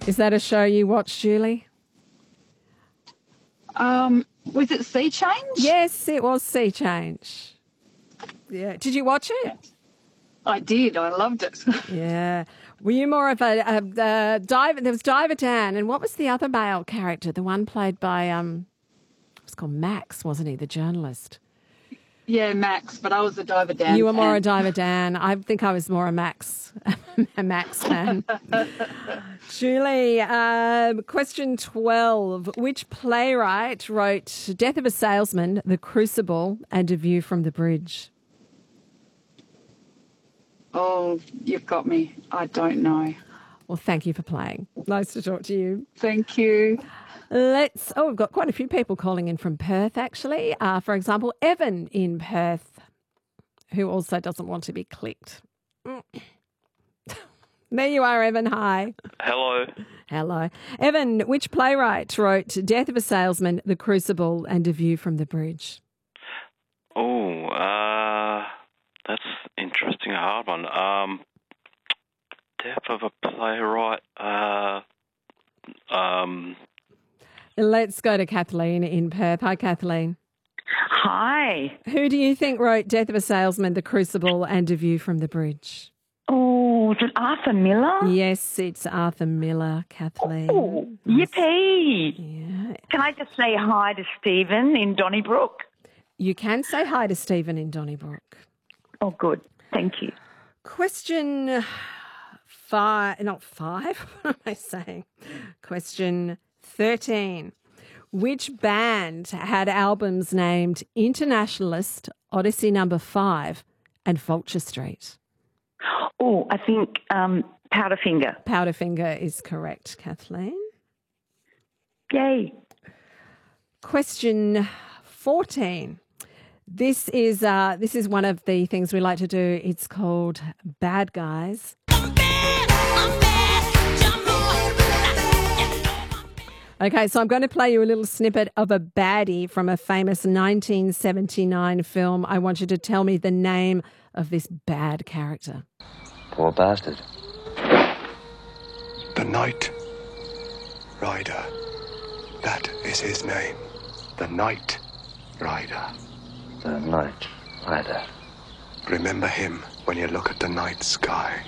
Is that a show you watch, Julie? Was it Sea Change? Yes, it was Sea Change. Yeah. Did you watch it? I did. I loved it. Yeah. Were you more of a Diver? There was Diver Dan, and what was the other male character? The one played by it was called Max, wasn't he? The journalist. Yeah, Max, but I was a Diver Dan. You were more a fan. Diver Dan. I think I was more a Max, a Max fan. Julie, question 12. Which playwright wrote Death of a Salesman, The Crucible, and A View from the Bridge? Oh, you've got me. I don't know. Well, thank you for playing. Nice to talk to you. Thank you. We've got quite a few people calling in from Perth, actually. For example, Evan in Perth, who also doesn't want to be clicked. There you are, Evan. Hi. Hello. Hello. Evan, which playwright wrote Death of a Salesman, The Crucible, and A View from the Bridge? Oh, that's interesting, a hard one. Death of a playwright. Let's go to Kathleen in Perth. Hi, Kathleen. Hi. Who do you think wrote Death of a Salesman, The Crucible, and A View from the Bridge? Oh, is it Arthur Miller? Yes, it's Arthur Miller, Kathleen. Oh, yippee. Yeah. Can I just say hi to Stephen in Donnybrook? You can say hi to Stephen in Donnybrook. Oh, good. Thank you. Question 5, not 5, what am I saying? Question 13. Which band had albums named Internationalist, Odyssey No. 5, and Vulture Street? Oh, I think Powderfinger. Powderfinger is correct, Kathleen. Yay. Question 14. This is one of the things we like to do. It's called Bad Guys. Okay, so I'm going to play you a little snippet of a baddie from a famous 1979 film. I want you to tell me the name of this bad character. Poor bastard. The Night Rider. That is his name. The Night Rider. The Night Rider. Remember him when you look at the night sky.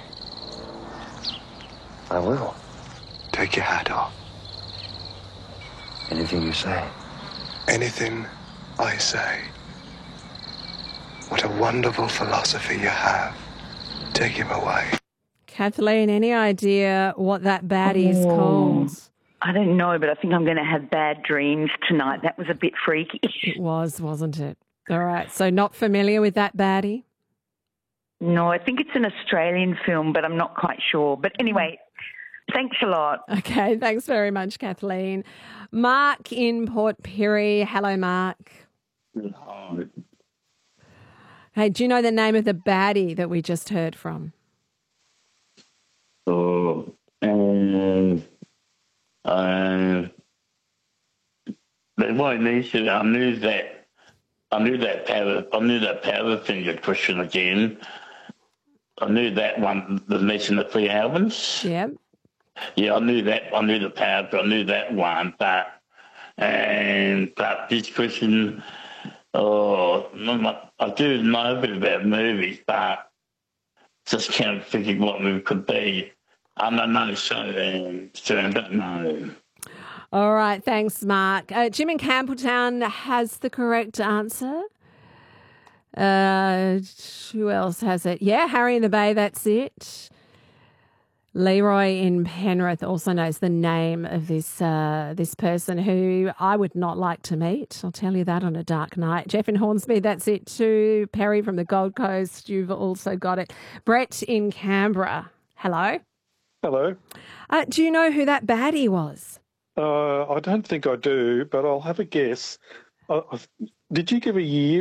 I will. Take your hat off. Anything you say. Anything I say. What a wonderful philosophy you have. Take him away. Kathleen, any idea what that baddie is called? I don't know, but I think I'm going to have bad dreams tonight. That was a bit freaky. It was, wasn't it? All right, so not familiar with that baddie? No, I think it's an Australian film, but I'm not quite sure. But anyway, thanks a lot. Okay, thanks very much, Kathleen. Mark in Port Pirie. Hello, Mark. Hi. Hey, do you know the name of the baddie that we just heard from? So, the White Nation, I knew that Powderfinger question again. I knew that one, the Nation of Free Albans. Yeah. Yeah, I knew that. I knew the Powder, I knew that one. But this question, I do know a bit about movies, but just can't figure what movie could be. I don't know, so I don't know. All right, thanks, Mark. Jim in Campbelltown has the correct answer. Who else has it? Yeah, Harry in the Bay, that's it. Leroy in Penrith also knows the name of this person who I would not like to meet. I'll tell you that on a dark night. Jeff in Hornsby, that's it too. Perry from the Gold Coast, you've also got it. Brett in Canberra, hello. Hello. Do you know who that baddie was? I don't think I do, but I'll have a guess. Did you give a year?